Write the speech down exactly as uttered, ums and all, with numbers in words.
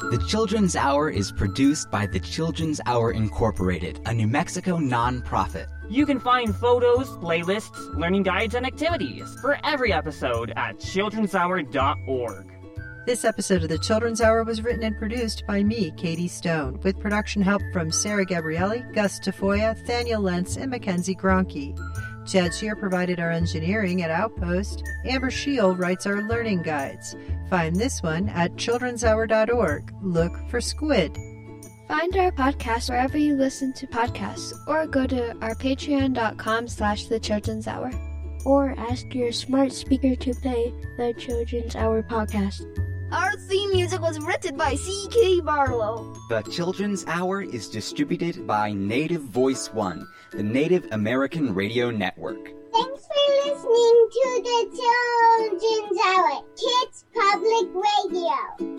The Children's Hour is produced by the Children's Hour Incorporated, a New Mexico nonprofit. You can find photos, playlists, learning guides, and activities for every episode at children's hour dot org. This episode of the Children's Hour was written and produced by me, Katie Stone, with production help from Sarah Gabrielli, Gus Tafoya, Thaniel Lentz, and Mackenzie Gronke. Chad Shear provided our engineering at Outpost. Amber Shield writes our learning guides. Find this one at children's hour dot org. Look for Squid. Find our podcast wherever you listen to podcasts, or go to our patreon dot com slash the Children's Hour. Or ask your smart speaker to play the Children's Hour podcast. Our theme music was written by C K Barlow. The Children's Hour is distributed by Native Voice One, the Native American Radio Network. Thanks for listening to the Children's Hour, Kids Public Radio.